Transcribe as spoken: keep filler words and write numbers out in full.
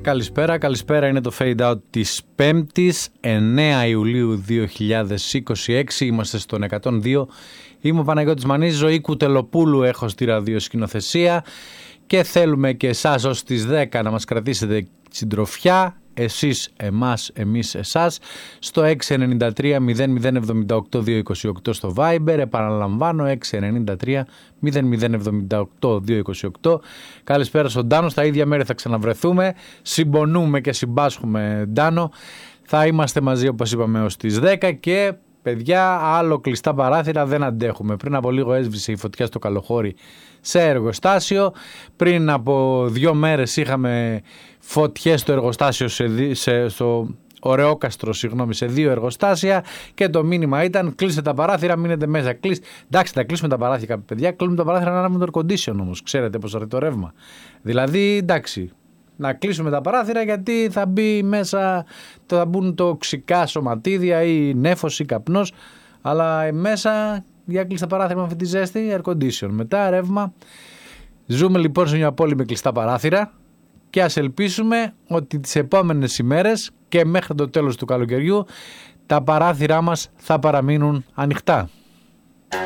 Καλησπέρα, καλησπέρα, είναι το Fade Out της πέμπτης, εννέα Ιουλίου δύο χιλιάδες είκοσι έξι, είμαστε στον εκατόν δύο. Είμαι ο Παναγιώτης Μανής, Ζωή Κουτελοπούλου έχω στη ραδιοσκηνοθεσία και θέλουμε και εσάς ως τις δέκα να μας κρατήσετε συντροφιά, εσείς εμάς, εμείς εσάς, στο έξι εννιά τρία μηδέν μηδέν εβδομήντα οκτώ διακόσια είκοσι οκτώ στο Viber, επαναλαμβάνω έξι εννιά τρία μηδέν μηδέν εβδομήντα οκτώ διακόσια είκοσι οκτώ. Καλησπέρα στον Ντάνο, στα ίδια μέρη θα ξαναβρεθούμε, συμπονούμε και συμπάσχουμε Ντάνο, θα είμαστε μαζί όπως είπαμε ως τις δέκα και παιδιά άλλο κλειστά παράθυρα δεν αντέχουμε. Πριν από λίγο έσβησε η φωτιά στο Καλοχώρι σε εργοστάσιο, πριν από δύο μέρες είχαμε φωτιές στο εργοστάσιο σε, σε, στο Ωρεόκαστρο, συγγνώμη, σε δύο εργοστάσια και το μήνυμα ήταν κλείστε τα παράθυρα, μείνετε μέσα. Κλείστε. Εντάξει, θα κλείσουμε τα παράθυρα, παιδιά, κλείνουμε τα παράθυρα να ανάβουμε το air condition όμως, ξέρετε πώς αρέσει το ρεύμα. Δηλαδή, εντάξει, να κλείσουμε τα παράθυρα γιατί θα μπει μέσα, θα μπουν τοξικά σωματίδια ή νέφος ή καπνός, αλλά μέσα για κλειστά παράθυρα με αυτή τη ζέστη, air condition. Μετά ρεύμα. Ζούμε λοιπόν σε μια πόλη με κλειστά παράθυρα και ας ελπίσουμε ότι τις επόμενες ημέρες και μέχρι το τέλος του καλοκαιριού τα παράθυρά μας θα παραμείνουν ανοιχτά.